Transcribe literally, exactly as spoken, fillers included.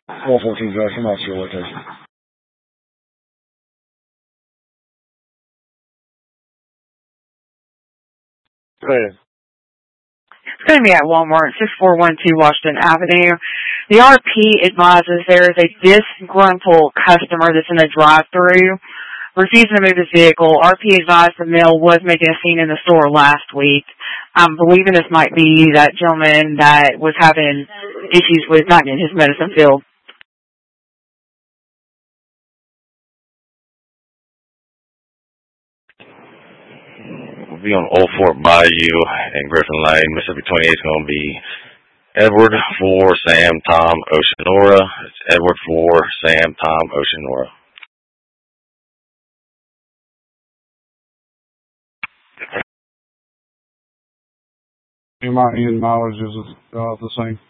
one fourteen Drive, come out to your location. Go ahead. It's going to be at Walmart, six four one two Washington Avenue. The R P advises there is a disgruntled customer that's in a drive-thru refusing to move his vehicle. R P advised the male was making a scene in the store last week. I'm believing this might be that gentleman that was having issues with not getting his medicine filled. We'll be on Old Fort Bayou and Griffin Lane. Mississippi twenty-eight is going to be Edward for Sam, Tom, Oceanora. It's Edward for Sam, Tom, Oceanora. Your mileage is uh, the same.